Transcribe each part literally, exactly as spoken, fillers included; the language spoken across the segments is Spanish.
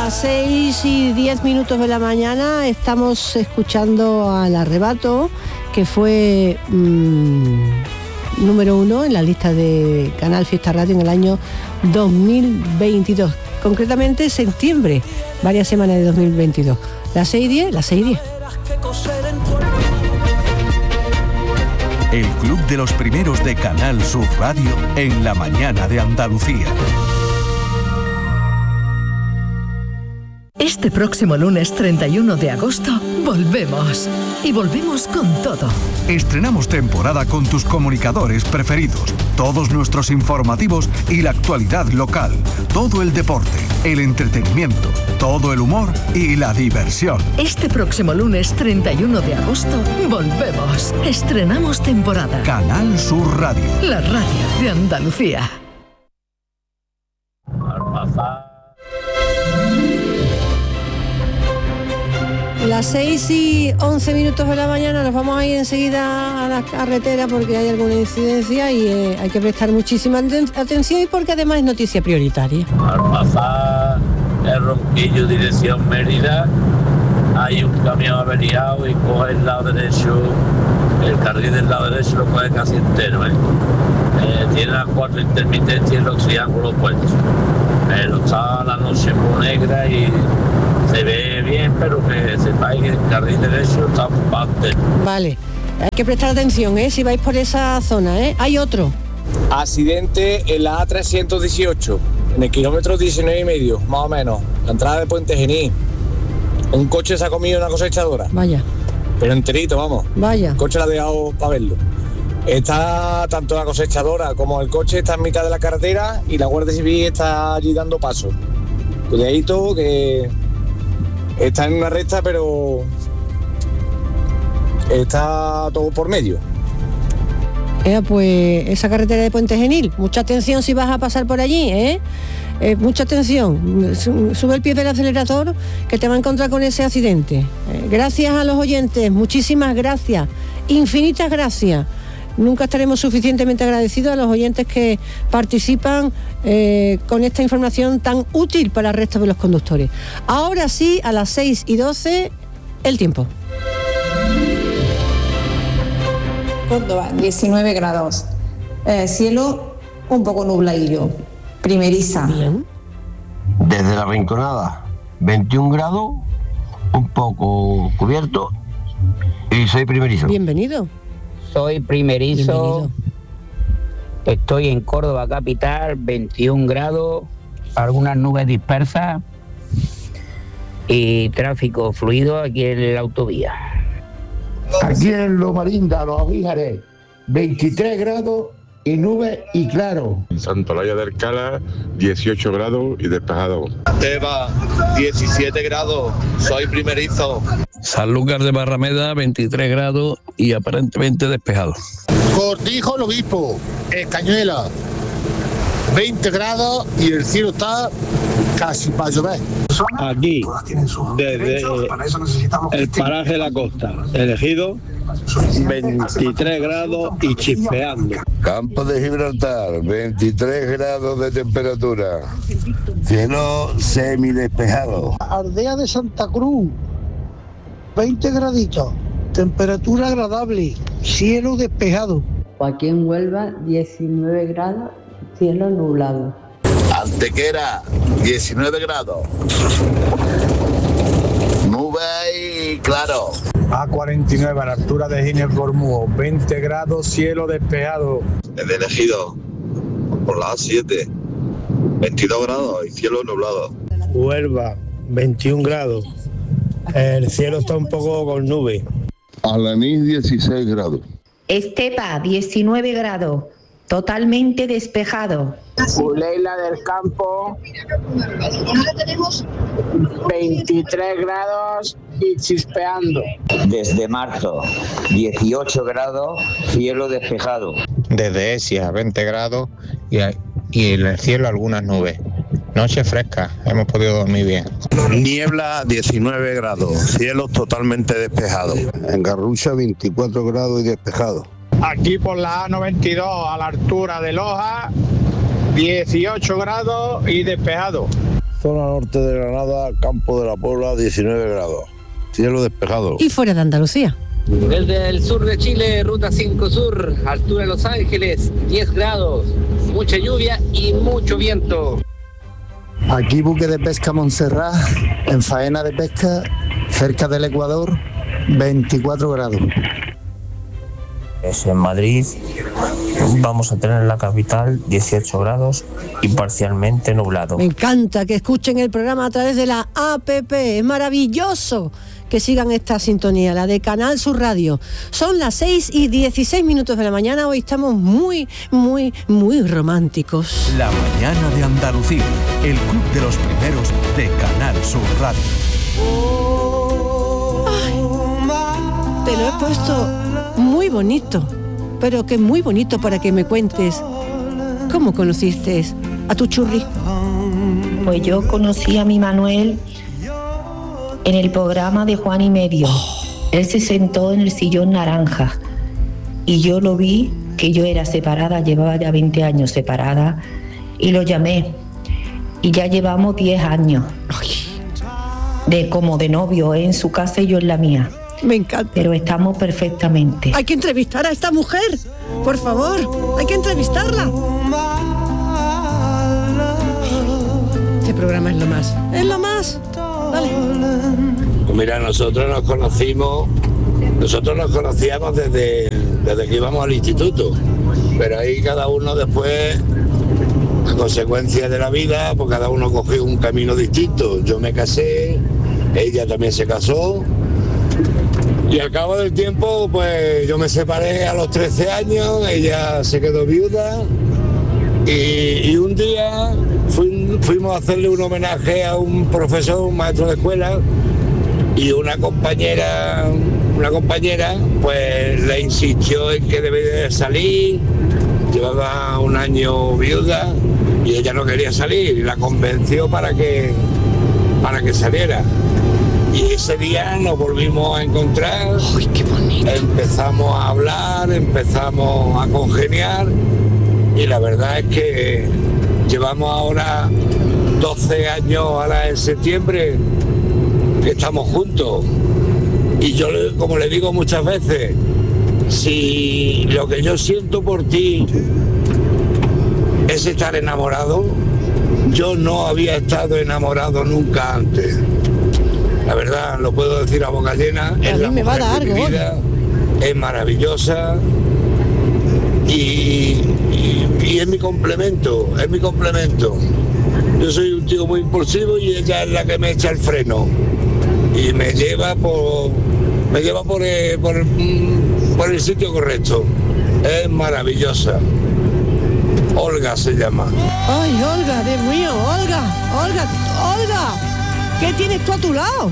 las seis y diez minutos de la mañana estamos escuchando al Arrebato, que fue mmm, número uno en la lista de Canal Fiesta Radio en el año dos mil veintidós, concretamente septiembre, varias semanas de dos mil veintidós. Las seis y diez, las seis y diez. El Club de los Primeros de Canal Sur Radio en la mañana de Andalucía. Este próximo lunes treinta y uno de agosto volvemos. Y volvemos con todo. Estrenamos temporada con tus comunicadores preferidos, todos nuestros informativos y la actualidad local, todo el deporte, el entretenimiento, todo el humor y la diversión. Este próximo lunes treinta y uno de agosto volvemos. Estrenamos temporada. Canal Sur Radio. La radio de Andalucía. Las seis y once minutos de la mañana, nos vamos a ir enseguida a la carretera porque hay alguna incidencia y eh, hay que prestar muchísima atención y porque además es noticia prioritaria. Al pasar el Ronquillo, dirección Mérida, hay un camión averiado y coge el lado derecho, el carril del lado derecho lo coge casi entero, ¿eh? Eh, tiene las cuatro intermitentes y los triángulos puestos. Pero está la noche muy negra y se ve bien, pero que sepáis que el carril derecho está bastante. Vale, hay que prestar atención, ¿eh? Si vais por esa zona, ¿eh? Hay otro. Accidente en la A trescientos dieciocho, en el kilómetro diecinueve y medio, más o menos, la entrada de Puente Genil. Un coche se ha comido una cosechadora. Vaya. Pero enterito, vamos. Vaya. El coche la ha dejado para verlo. Está tanto la cosechadora como el coche está en mitad de la carretera y la Guardia Civil está allí dando paso. Cuidadito que está en una recta, pero está todo por medio. Eh, pues esa carretera de Puente Genil, mucha atención si vas a pasar por allí, ¿eh? Eh, mucha atención, sube el pie del acelerador que te va a encontrar con ese accidente. Eh, gracias a los oyentes, muchísimas gracias, infinitas gracias. Nunca estaremos suficientemente agradecidos a los oyentes que participan eh, con esta información tan útil para el resto de los conductores. Ahora sí, a las seis y doce, el tiempo. Córdoba, diecinueve grados. Eh, cielo un poco nubladillo. Primeriza. Bien. Desde la Rinconada, veintiún grados, un poco cubierto y soy primerizo. Bienvenido. Soy primerizo. Bienvenido. Estoy en Córdoba capital, veintiún grados, algunas nubes dispersas y tráfico fluido aquí en la autovía. Aquí en Lomarinda, Los Avíjares, veintitrés grados y nubes y claro. En Santolaya del Cala, dieciocho grados y despejado. Teba, diecisiete grados, soy primerizo. Sanlúcar de Barrameda, veintitrés grados y aparentemente despejado. Cortijo, el Obispo, Escañuela, veinte grados y el cielo está casi para llover. Aquí, desde el paraje de la costa, elegido, veintitrés grados y chispeando. Campo de Gibraltar, veintitrés grados de temperatura. Cielo semidespejado. Aldea de Santa Cruz, veinte graditos, temperatura agradable, cielo despejado. Aquí en Huelva, diecinueve grados, cielo nublado. Antequera, diecinueve grados. Nube y claro. A cuarenta y nueve, a la altura de Ginebra Gormúo, veinte grados, cielo despejado. El elegido, por la A siete, veintidós grados y cielo nublado. Huelva, veintiún grados. El cielo está un poco con nube. Alanís, dieciséis grados. Estepa, diecinueve grados, totalmente despejado. Uleila del Campo, veintitrés grados y chispeando. Desde marzo, dieciocho grados, cielo despejado. Desde Esia, veinte grados y, y en el cielo algunas nubes. Noche fresca, hemos podido dormir bien. Niebla, diecinueve grados, cielos totalmente despejados. En Garrucha, veinticuatro grados y despejado. Aquí por la A noventa y dos, a la altura de Loja, dieciocho grados y despejado. Zona norte de Granada, Campo de la Puebla, diecinueve grados. Cielo despejado. Y fuera de Andalucía. Desde el sur de Chile, ruta cinco Sur, altura de Los Ángeles, diez grados, mucha lluvia y mucho viento. Aquí buque de pesca Montserrat, en faena de pesca, cerca del Ecuador, veinticuatro grados. En Madrid vamos a tener en la capital dieciocho grados y parcialmente nublado. Me encanta que escuchen el programa a través de la A P P, es maravilloso que sigan esta sintonía, la de Canal Sur Radio. Son las seis y dieciséis minutos de la mañana, hoy estamos muy, muy, muy románticos. La mañana de Andalucía, el club de los primeros de Canal Sur Radio. Ay, te lo he puesto muy bonito, pero que muy bonito para que me cuentes cómo conociste a tu churri. Pues yo conocí a mi Manuel en el programa de Juan y Medio. Él se sentó en el sillón naranja y yo lo vi, que yo era separada, llevaba ya veinte años separada, y lo llamé y ya llevamos diez años de como de novio, en su casa y yo en la mía. Me encanta. Pero estamos perfectamente. Hay que entrevistar a esta mujer, por favor, hay que entrevistarla. Este programa es lo más, es lo más. Vale. Pues mira, nosotros nos conocimos, nosotros nos conocíamos desde, desde que íbamos al instituto, pero ahí cada uno después, a consecuencia de la vida, pues cada uno cogió un camino distinto. Yo me casé, ella también se casó, y al cabo del tiempo, pues yo me separé a los trece años, ella se quedó viuda, y, y un día fui, fuimos a hacerle un homenaje a un profesor, un maestro de escuela, y una compañera, una compañera, pues le insistió en que debía de salir, llevaba un año viuda, y ella no quería salir, y la convenció para que, para que saliera. Y ese día nos volvimos a encontrar. ¡Uy, qué bonito! Empezamos a hablar, empezamos a congeniar, y la verdad es que llevamos ahora doce años, ahora en septiembre, que estamos juntos. Y yo, como le digo muchas veces, si lo que yo siento por ti es estar enamorado, yo no había estado enamorado nunca antes. La verdad, lo puedo decir a boca llena, es la mujer de mi vida, es maravillosa y, y, y es mi complemento, es mi complemento. Yo soy un tío muy impulsivo y ella es la que me echa el freno y me lleva por, me lleva por el, por el, por el sitio correcto. Es maravillosa. Olga se llama. Ay, Olga, Dios mío, Olga, Olga, Olga. ¿Qué tienes tú a tu lado?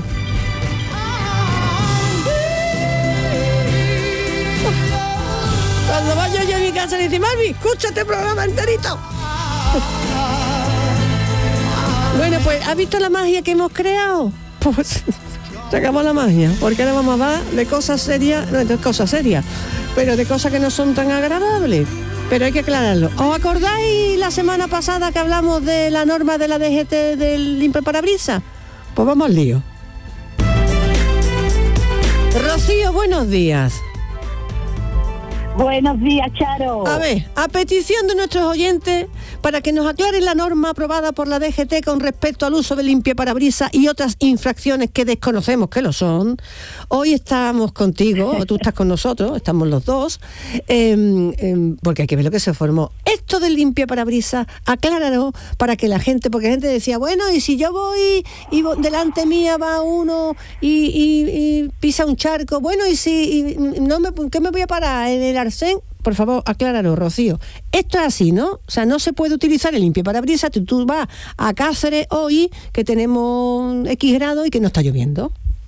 Cuando vaya yo a mi casa le dice, Marvi, escucha este programa enterito. Bueno, pues, ¿has visto la magia que hemos creado? Pues sacamos la magia, porque ahora vamos a hablar de cosas serias, no de cosas serias, pero de cosas que no son tan agradables. Pero hay que aclararlo. ¿Os acordáis la semana pasada que hablamos de la norma de la D G T del limpiaparabrisas? Pues vamos al lío. Rocío, buenos días. Buenos días, Charo. A ver, a petición de nuestros oyentes, para que nos aclaren la norma aprobada por la D G T con respecto al uso del limpiaparabrisas y otras infracciones que desconocemos que lo son, hoy estamos contigo, o tú estás con nosotros, estamos los dos, eh, eh, porque hay que ver lo que se formó. Esto del limpiaparabrisas, acláralo para que la gente, porque la gente decía, bueno, y si yo voy y voy, delante mía va uno y, y, y pisa un charco, bueno, y si y no me, ¿qué me voy a parar? En el Arsén, por favor, acláralo, Rocío. Esto es así, ¿no? O sea, no se puede utilizar el limpiaparabrisas, tú, tú vas a Cáceres hoy, que tenemos X grado y que no está lloviendo.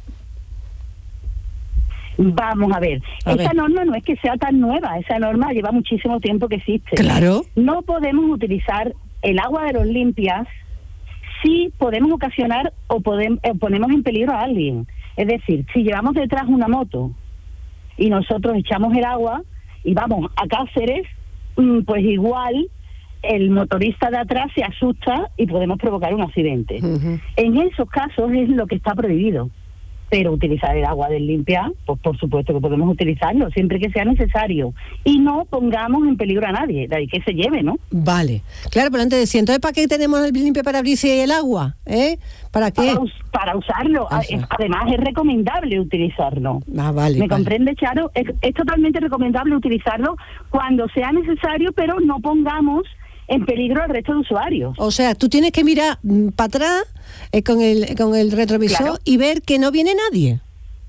Vamos a ver, a esa ver. norma no es que sea tan nueva, esa norma lleva muchísimo tiempo que existe. Claro. No podemos utilizar el agua de los limpias si podemos ocasionar o podemos, eh, ponemos en peligro a alguien. Es decir, si llevamos detrás una moto y nosotros echamos el agua y vamos a Cáceres, pues igual el motorista de atrás se asusta y podemos provocar un accidente. Ujú. En esos casos es lo que está prohibido. Pero utilizar el agua del limpia, pues por supuesto que podemos utilizarlo, siempre que sea necesario. Y no pongamos en peligro a nadie, de ahí que se lleve, ¿no? Vale. Claro, pero antes decía, entonces, ¿para qué tenemos el limpia parabrisas y el agua? ¿Eh? ¿Para qué? Para, us- para usarlo. Ah, A- sí. Además, es recomendable utilizarlo. Ah, vale. ¿Me vale. comprende, Charo? Es, es totalmente recomendable utilizarlo cuando sea necesario, pero no pongamos en peligro al resto de usuarios. O sea, tú tienes que mirar para atrás eh, con el con el retrovisor Claro. y ver que no viene nadie.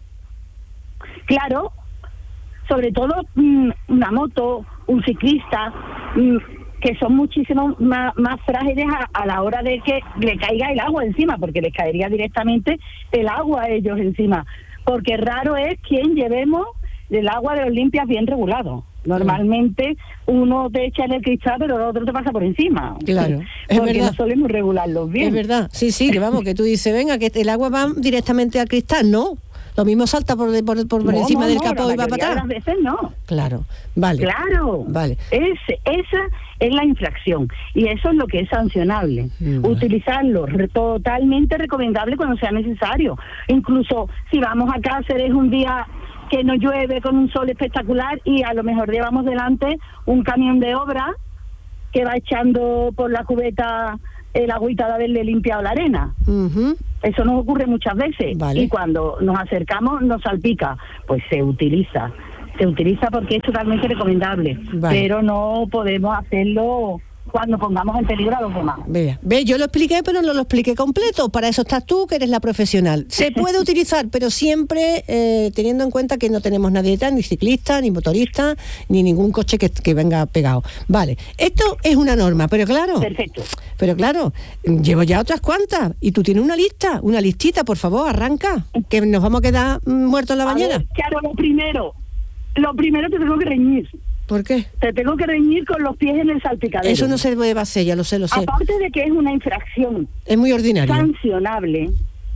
Claro, sobre todo mm, una moto, un ciclista, mm, que son muchísimo más, más frágiles a, a la hora de que le caiga el agua encima, porque les caería directamente el agua a ellos encima. Porque raro es quien llevemos el agua de los limpias bien regulado. Normalmente uno te echa en el cristal, pero el otro te pasa por encima. Claro, es porque verdad. no solemos regularlos bien. Es verdad, sí, sí, que vamos, que tú dices, venga, que el agua va directamente al cristal, no. Lo mismo salta por, por, por No, encima no, del no, capó la y va mayoría para de atrás. las veces no. Claro, vale. Claro, Vale. Ese, esa es la infracción y eso es lo que es sancionable. Mm, Utilizarlo re- totalmente recomendable cuando sea necesario. Incluso si vamos a Cáceres un día que no llueve con un sol espectacular y a lo mejor llevamos delante un camión de obra que va echando por la cubeta el agüita de haberle limpiado la arena. Ujú. Eso nos ocurre muchas veces Vale. y cuando nos acercamos nos salpica, pues se utiliza, se utiliza porque es totalmente recomendable, Vale. pero no podemos hacerlo cuando pongamos en peligro a los demás. Vea, ve, yo lo expliqué, pero no lo expliqué completo. Para eso estás tú, que eres la profesional. Se puede utilizar, pero siempre eh, teniendo en cuenta que no tenemos nadie detrás, ni ciclista, ni motorista, ni ningún coche que, que venga pegado. Vale, esto es una norma, pero claro. Perfecto. Pero claro, llevo ya otras cuantas. Y tú tienes una lista, una listita, por favor, arranca. Que nos vamos a quedar mm, muertos en la A bañera. ver, claro, lo primero, lo primero te tengo que reñir. ¿Por qué? Te tengo que reñir con los pies en el salpicadero. Eso no se debe hacer, ya lo sé, lo sé. Aparte de que es una infracción Es muy ordinario. sancionable,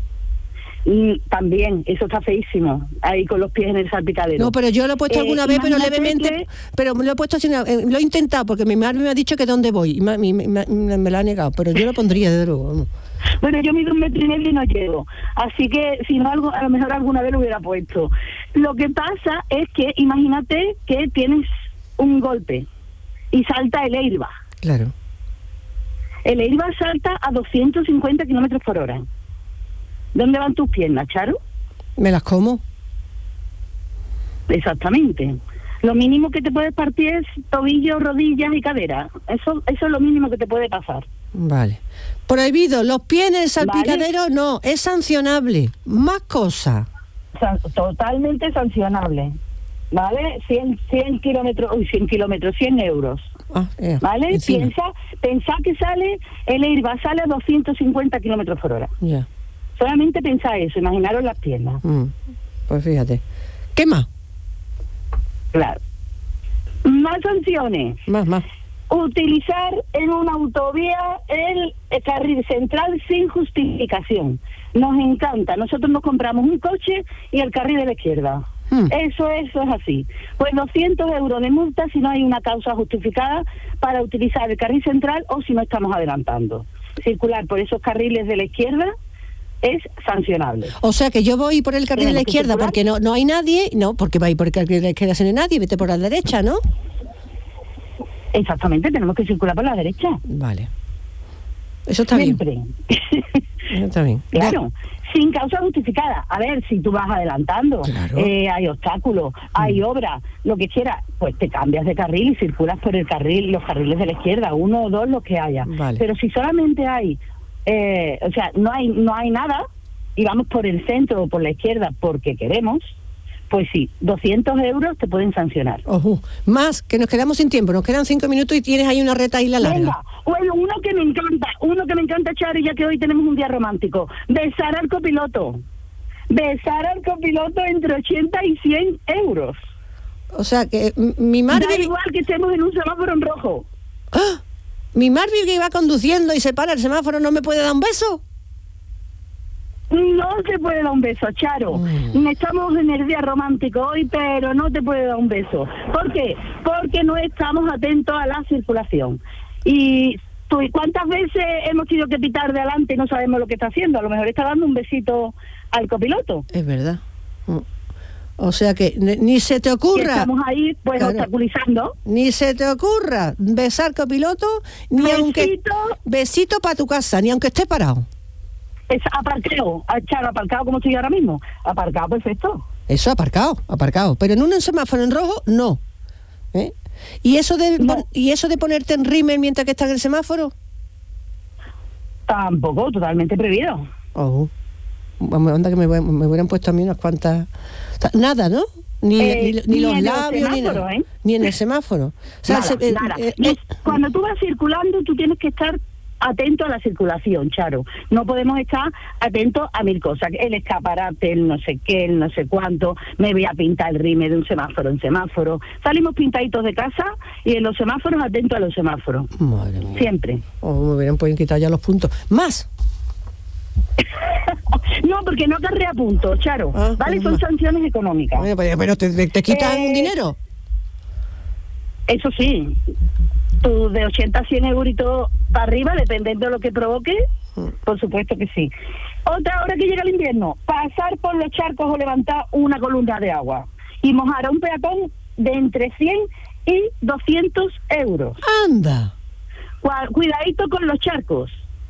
y también, eso está feísimo, ahí con los pies en el salpicadero. No, pero yo lo he puesto Eh, alguna vez, pero imagínate levemente, que- pero me lo he puesto así, una- eh, lo he intentado, porque mi madre me ha dicho que dónde voy, y me, me, me- me lo ha negado, pero yo lo pondría, de luego, vamos. Bueno, yo mido un metro y medio y no llego, así que si no, algo, a lo mejor alguna vez lo hubiera puesto. Lo que pasa es que imagínate que tienes un golpe y salta el airbag. Claro. El airbag salta a doscientos cincuenta kilómetros por hora. ¿Dónde van tus piernas, Charo? ¿Me las como? Exactamente. Lo mínimo que te puede partir es tobillo, rodillas y cadera. Eso, eso es lo mínimo que te puede pasar. Vale. Prohibido, los pies en el salpicadero no, es sancionable. Más cosas. San- totalmente sancionable. ¿Vale? cien, cien kilómetros, uy, cien kilómetros, cien euros. Ah, eh, ¿Vale? encima. Piensa, pensá que sale, el airbag sale a doscientos cincuenta kilómetros por hora. Ya. Solamente pensá eso, imaginaros las piernas. Mm, Pues fíjate. ¿Qué más? Claro. Más sanciones. Más, más. Utilizar en una autovía el, el carril central sin justificación. Nos encanta. Nosotros nos compramos un coche y el carril de la izquierda. Hmm. Eso, eso es así. Pues doscientos euros de multa si no hay una causa justificada para utilizar el carril central o si no estamos adelantando. Circular por esos carriles de la izquierda es sancionable. O sea que yo voy por el carril de la Tenemos que izquierda circular. porque no no hay nadie, no, porque vais por el carril de la izquierda si no hay nadie, vete por la derecha, ¿no? Exactamente, tenemos que circular por la derecha. Vale. Eso está Siempre. bien. Eso está bien. Claro, sin causa justificada. A ver, si tú vas adelantando, Claro. eh, hay obstáculos, hay obra, lo que quieras, pues te cambias de carril y circulas por el carril, los carriles de la izquierda, uno o dos, los que haya. Vale. Pero si solamente hay, eh, o sea, no hay, no hay nada y vamos por el centro o por la izquierda porque queremos, pues sí, doscientos euros te pueden sancionar. Ojo. Más, que nos quedamos sin tiempo, nos quedan cinco minutos y tienes ahí una reta isla larga. Venga, bueno, uno que me encanta, uno que me encanta, Charo, ya que hoy tenemos un día romántico. Besar al copiloto. Besar al copiloto entre ochenta y cien euros. O sea que m- mi madre... Da igual que estemos en un semáforo en rojo. ¡Ah! Mi Marvin que iba conduciendo y se para el semáforo, ¿no me puede dar un beso? No te puede dar un beso, Charo. Mm. Estamos en el día romántico hoy, pero no te puede dar un beso. ¿Por qué? Porque no estamos atentos a la circulación. Y tú, ¿y cuántas veces hemos tenido que pitar de adelante y no sabemos lo que está haciendo? A lo mejor está dando un besito al copiloto. Es verdad. O sea que ni se te ocurra. Y estamos ahí pues claro, obstaculizando. Ni se te ocurra besar copiloto, ni besito, aunque besito para tu casa, ni aunque esté parado. Es aparcado, echar aparcado como estoy ahora mismo. Aparcado, perfecto. Eso aparcado, aparcado. Pero en un semáforo en rojo, no. ¿Eh? ¿Y eso de no. y eso de ponerte en rímel mientras que estás en el semáforo? Tampoco, totalmente prohibido. Oh. Onda que me, me hubieran puesto a mí unas cuantas... Nada, ¿no? Ni, eh, ni, ni, ni los labios, ni, nada, ¿eh? Ni en el semáforo. O sea, nada, se, nada. Eh, eh, Cuando tú vas circulando, tú tienes que estar atento a la circulación, Charo. No podemos estar atentos a mil cosas. El escaparate, el no sé qué, el no sé cuánto. Me voy a pintar el rime de un semáforo en semáforo. Salimos pintaditos de casa y en los semáforos atentos a los semáforos. Madre mía. Siempre. Oh, me hubieran podido quitar ya los puntos. ¡Más! No, porque no acarrea puntos, Charo. Ah, ¿vale? Son más. Sanciones económicas. Bueno, pero, pero te, te quitan eh, dinero. Eso sí. Tú de ochenta a cien euritos para arriba, dependiendo de lo que provoque, mm. por supuesto que sí. Otra hora que llega el invierno, pasar por los charcos o levantar una columna de agua y mojar a un peatón de entre cien y doscientos euros. ¡Anda! Cuidadito con los charcos.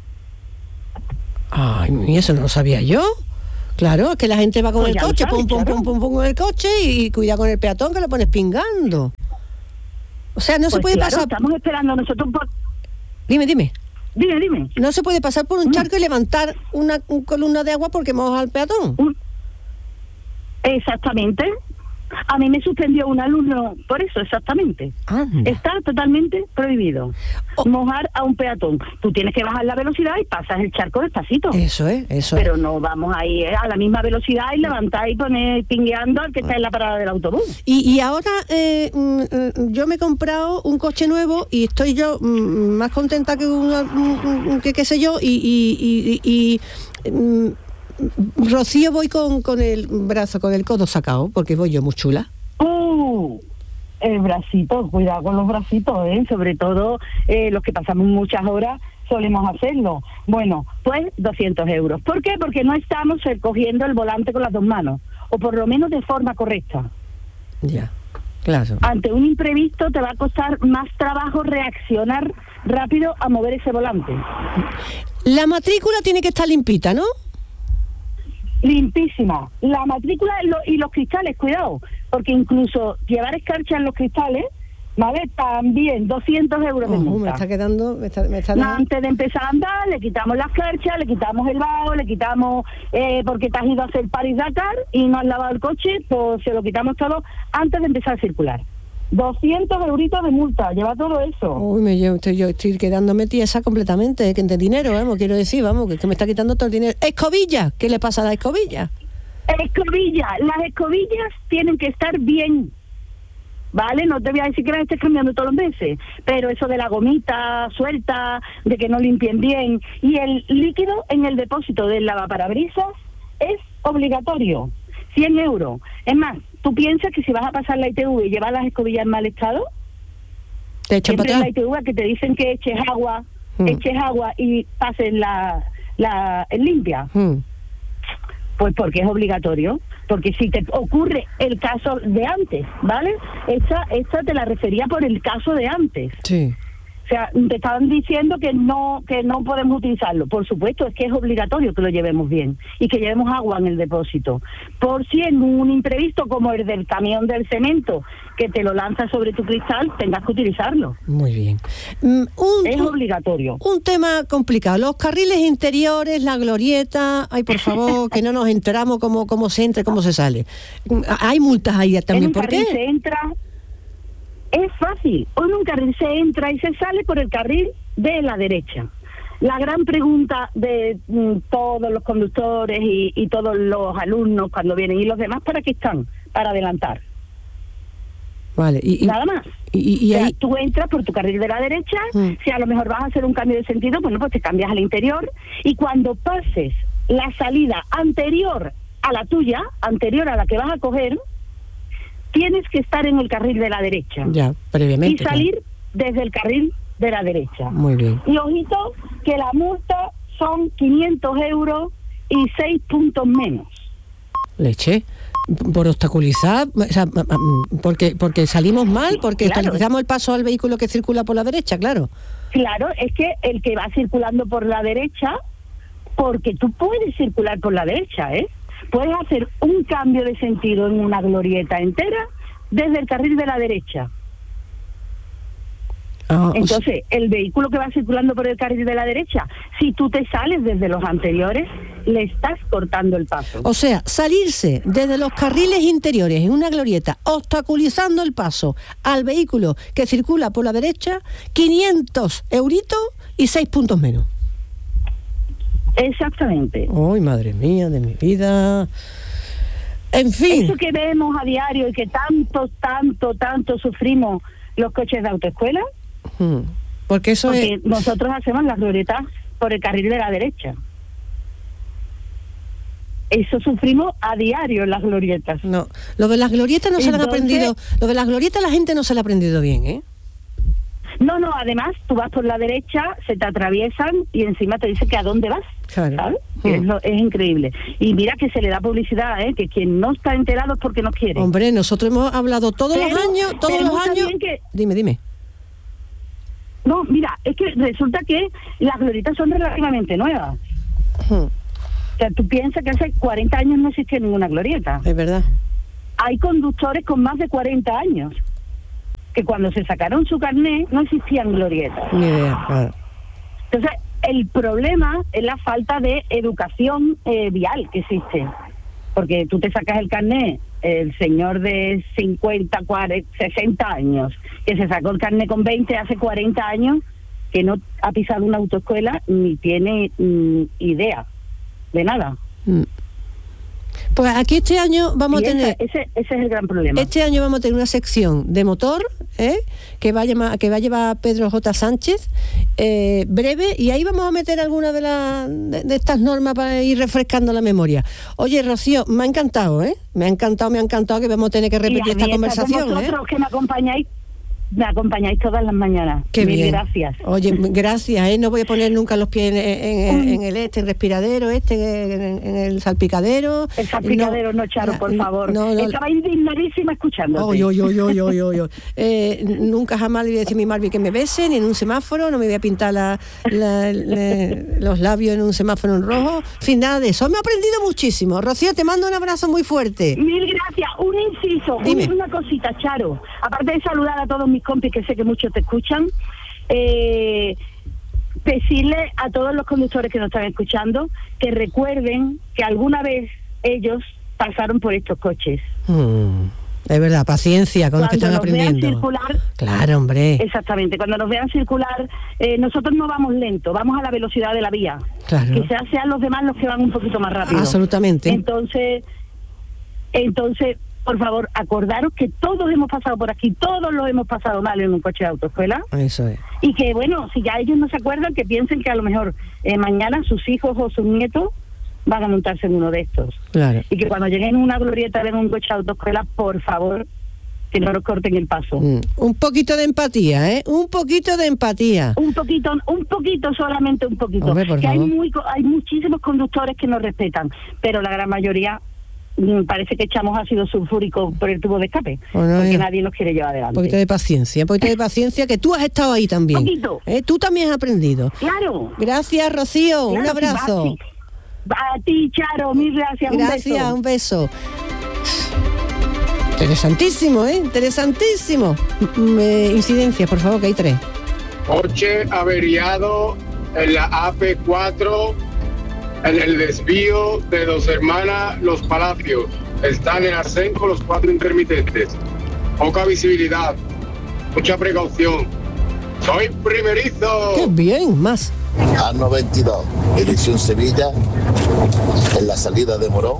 Ay, y eso no lo sabía yo. Claro, es que la gente va con pues el coche, sabes, pum, pum, claro. pum, pum, pum, con el coche y cuida con el peatón que lo pones pingando. O sea, no pues se puede claro, pasar... estamos esperando nosotros por... Dime, dime. Dime, dime. No se puede pasar por un charco y levantar una un columna de agua porque moja al peatón. Exactamente. A mí me suspendió un alumno por eso, exactamente. Anda. Está totalmente prohibido oh. mojar a un peatón. Tú tienes que bajar la velocidad y pasas el charco despacito. Eso es, eso Pero es. no vamos ahí a la misma velocidad y levantar y poner pingueando al que está en la parada del autobús. Y, y ahora eh, yo me he comprado un coche nuevo y estoy yo mm, más contenta que una, que qué sé yo y... y, y, y, y Rocío, voy con, con el brazo, con el codo sacado, porque voy yo muy chula. Uh, el bracito, cuidado con los bracitos, ¿eh? Sobre todo eh, los que pasamos muchas horas solemos hacerlo. Bueno, pues doscientos euros. ¿Por qué? Porque no estamos cogiendo el volante con las dos manos, o por lo menos de forma correcta. Ya, claro. Ante un imprevisto te va a costar más trabajo reaccionar rápido a mover ese volante. La matrícula tiene que estar limpita, ¿no? Limpísima. La matrícula y, lo, y los cristales, cuidado, porque incluso llevar escarcha en los cristales, ¿vale? También doscientos euros de oh, multa. Me está quedando... Me está, me está no, antes de empezar a andar, le quitamos la escarcha, le quitamos el vaho, le quitamos... Eh, porque te has ido a hacer París-Dakar y no has lavado el coche, pues se lo quitamos todo antes de empezar a circular. doscientos euritos de multa, lleva todo eso. Uy, me, yo, estoy, yo estoy quedándome tiesa completamente, ¿eh? Que de dinero, vamos, quiero decir, vamos, que, que me está quitando todo el dinero. ¡Escobilla! ¿Qué le pasa a la escobilla? Escobilla, las escobillas tienen que estar bien, ¿vale? No te voy a decir que las estés cambiando todos los meses, pero eso de la gomita suelta, de que no limpien bien, y el líquido en el depósito del lavaparabrisas es obligatorio, cien euros. Es más, ¿tú piensas que si vas a pasar la I T V y llevar las escobillas en mal estado? Te echan para atrás. La I T V que te dicen que eches agua, mm. eches agua y pases la, la limpia. Mm. Pues porque es obligatorio. Porque si te ocurre el caso de antes, ¿vale? Esta, esta te la refería por el caso de antes. Sí. O sea, te estaban diciendo que no que no podemos utilizarlo. Por supuesto, es que es obligatorio que lo llevemos bien y que llevemos agua en el depósito. Por si en un imprevisto como el del camión del cemento, que te lo lanza sobre tu cristal, tengas que utilizarlo. Muy bien. Mm, un, es obligatorio. Un tema complicado. Los carriles interiores, la glorieta, ay, por favor, que no nos enteramos cómo, cómo se entra y cómo se sale. Hay multas ahí también, ¿por qué? Se entra... Es fácil, en un carril se entra y se sale por el carril de la derecha. La gran pregunta de mm, todos los conductores y, y todos los alumnos cuando vienen, ¿y los demás para qué están? Para adelantar. Vale. Y, y, Nada más. Y, y, y o sea, ahí... tú entras por tu carril de la derecha, mm. si a lo mejor vas a hacer un cambio de sentido, bueno, pues te cambias al interior, y cuando pases la salida anterior a la tuya, anterior a la que vas a coger, tienes que estar en el carril de la derecha. Ya, previamente. Y salir claro. desde el carril de la derecha. Muy bien. Y ojito que la multa son quinientos euros y seis puntos menos. Leche. Por obstaculizar, o sea, porque porque salimos mal, porque Claro. obstaculizamos el paso al vehículo que circula por la derecha, claro. Claro, es que el que va circulando por la derecha, porque tú puedes circular por la derecha, ¿eh? Puedes hacer un cambio de sentido en una glorieta entera desde el carril de la derecha. Ah, Entonces, el vehículo que va circulando por el carril de la derecha, si tú te sales desde los anteriores, le estás cortando el paso. O sea, salirse desde los carriles interiores en una glorieta, obstaculizando el paso al vehículo que circula por la derecha, quinientos euritos y seis puntos menos. Exactamente. Ay, madre mía de mi vida. En fin. Eso que vemos a diario y que tanto, tanto, tanto sufrimos los coches de autoescuela, Hmm. Porque eso porque es... nosotros hacemos las glorietas por el carril de la derecha. Eso sufrimos a diario en las glorietas. No, lo de las glorietas no se lo han Entonces- aprendido. Lo de las glorietas la gente no se lo ha aprendido bien, ¿eh? No, no, además tú vas por la derecha, se te atraviesan y encima te dice que a dónde vas. Claro. ¿Sabes? Hmm. Es, lo- es increíble. Y mira que se le da publicidad, ¿eh? Que quien no está enterado es porque no quiere. Hombre, nosotros hemos hablado todos Pero- los años, todos pero los está años... bien que- Dime, dime. No, mira, es que resulta que las glorietas son relativamente nuevas. Hmm. O sea, tú piensas que hace cuarenta años no existía ninguna glorieta. Es verdad. Hay conductores con más de cuarenta años que cuando se sacaron su carné no existían glorietas. Ni idea, claro. Entonces, el problema es la falta de educación eh, vial que existe. Porque tú te sacas el carné, el señor de cincuenta, cuarenta, sesenta años, que se sacó el carné con veinte hace cuarenta años, que no ha pisado una autoescuela ni tiene mm, idea de nada. Mm. Pues aquí este año vamos Y a tener... ese, ese, ese es el gran problema. Este año vamos a tener una sección de motor, ¿eh? que, va a llamar, que va a llevar Pedro J. Sánchez, eh, breve, y ahí vamos a meter algunas de, la, de, de estas normas para ir refrescando la memoria. Oye, Rocío, me ha encantado, ¿eh? Me ha encantado, me ha encantado que vamos a tener que Y a repetir mí esta está conversación, con ¿eh? vosotros que me acompañáis, me acompañáis todas las mañanas. Qué Mil bien. gracias. Oye, gracias, ¿eh? No voy a poner nunca los pies en, en- en- en el este, en respiradero, este, en, en el salpicadero. El salpicadero no, Charo, por favor. no, no. Estaba indignadísima escuchándote. Oy, oy, oy, oy, oy, oy, oy. Eh, nunca jamás le voy a decir a mi Marvi que me bese, ni en un semáforo, no me voy a pintar la- la- le- los labios en un semáforo en rojo. En fin, nada de eso. Me he aprendido muchísimo. Rocío, te mando un abrazo muy fuerte. Mil gracias. Un inciso, Dime. una cosita, Charo. Aparte de saludar a todos mis compis, que sé que muchos te escuchan, eh, decirle a todos los conductores que nos están escuchando que recuerden que alguna vez ellos pasaron por estos coches. Mm, es verdad, paciencia con los que están Cuando nos vean aprendiendo. circular, Claro, hombre. exactamente, cuando nos vean circular, eh, nosotros no vamos lento, vamos a la velocidad de la vía. Claro. Quizás sean los demás los que van un poquito más rápido. Absolutamente. Entonces, entonces, por favor, acordaros que todos hemos pasado por aquí, todos lo hemos pasado mal en un coche de autoescuela. Eso es. Y que, bueno, si ya ellos no se acuerdan, que piensen que a lo mejor eh, mañana sus hijos o sus nietos van a montarse en uno de estos. Claro. Y que cuando lleguen a una glorieta en un coche de autoescuela, por favor, que no nos corten el paso. Mm, un poquito de empatía, ¿eh? Un poquito de empatía. Un poquito, un poquito, solamente un poquito. Hombre, por que hay, favor. muy, co- hay muchísimos conductores que nos respetan, pero la gran mayoría mm, parece que echamos ácido sulfúrico por el tubo de escape, Bueno, porque ya. nadie nos quiere llevar Un adelante. poquito de paciencia, un poquito de paciencia, que tú has estado ahí también. Poquito. ¿Eh? Tú también has aprendido. Claro. Gracias, Rocío. Un Claro, abrazo. sí, A ti, Charo, mil gracias. Gracias, un beso. un beso. Interesantísimo, ¿eh? Interesantísimo. Mm, eh, incidencias, por favor, que hay tres. Coche averiado en la A P cuatro en el desvío de Dos Hermanas Los Palacios. Están en Arsenco los cuatro intermitentes. Poca visibilidad, mucha precaución. Soy primerizo. Qué bien, más. A noventa y dos, dirección Sevilla, en la salida de Morón,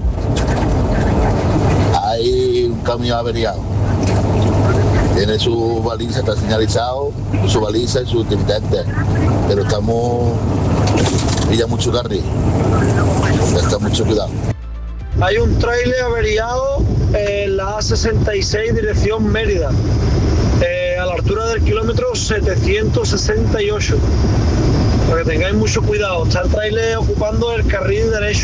hay un camión averiado. Tiene su baliza, está señalizado, su baliza y su intermitente, pero estamos, pilla mucho carril, está mucho cuidado. Hay un tráiler averiado en la A sesenta y seis dirección Mérida, eh, a la altura del kilómetro setecientos sesenta y ocho. Para que tengáis mucho cuidado, está el tráiler ocupando el carril derecho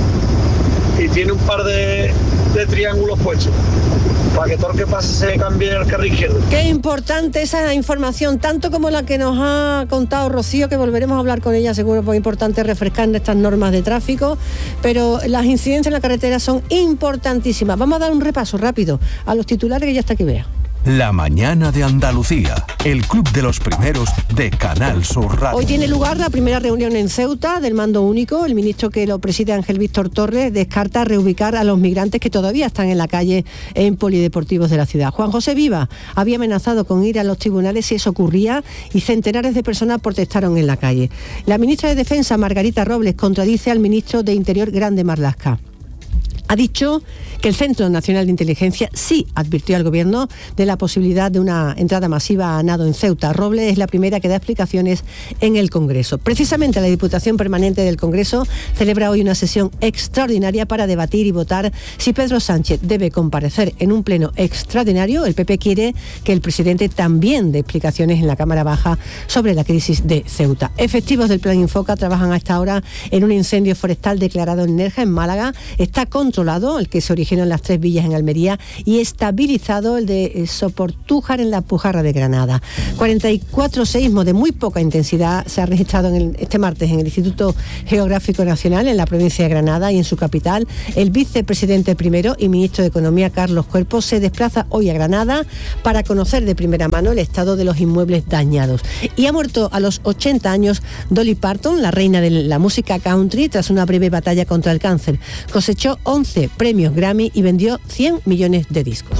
y tiene un par de, de triángulos puestos para que todo el que pase se cambie el carril izquierdo. Qué importante esa información, tanto como la que nos ha contado Rocío, que volveremos a hablar con ella seguro, porque es importante refrescar estas normas de tráfico, pero las incidencias en la carretera son importantísimas. Vamos a dar un repaso rápido a los titulares que ya está aquí, vea. La mañana de Andalucía, el club de los primeros de Canal Sur Radio. Hoy tiene lugar la primera reunión en Ceuta del mando único. El ministro que lo preside, Ángel Víctor Torres, descarta reubicar a los migrantes que todavía están en la calle en polideportivos de la ciudad. Juan José Viva había amenazado con ir a los tribunales si eso ocurría y centenares de personas protestaron en la calle. La ministra de Defensa, Margarita Robles, contradice al ministro de Interior, Grande Marlaska. Ha dicho que el Centro Nacional de Inteligencia sí advirtió al Gobierno de la posibilidad de una entrada masiva a nado en Ceuta. Robles es la primera que da explicaciones en el Congreso. Precisamente la Diputación Permanente del Congreso celebra hoy una sesión extraordinaria para debatir y votar si Pedro Sánchez debe comparecer en un pleno extraordinario. El P P quiere que el presidente también dé explicaciones en la Cámara Baja sobre la crisis de Ceuta. Efectivos del Plan Infoca trabajan a esta hora en un incendio forestal declarado en Nerja, en Málaga. Está controlado el que se originó en las Tres Villas en Almería y estabilizado el de Soportújar en la Pujarra de Granada. cuarenta y cuatro seísmos de muy poca intensidad se ha registrado en el, este martes en el Instituto Geográfico Nacional en la provincia de Granada y en su capital. El vicepresidente primero y ministro de Economía, Carlos Cuerpo, se desplaza hoy a Granada para conocer de primera mano el estado de los inmuebles dañados. Y ha muerto a los ochenta años Dolly Parton, la reina de la música country, tras una breve batalla contra el cáncer. Cosechó once premios Grammy y vendió cien millones de discos.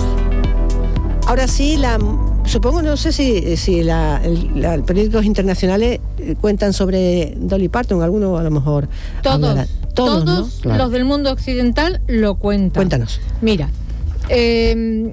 Ahora sí, la, supongo, no sé si, si la, el, la, periódicos internacionales cuentan sobre Dolly Parton, algunos a lo mejor. Todos, hablarán. todos, todos ¿no? Claro. Los del mundo occidental lo cuentan. Cuéntanos. Mira, eh,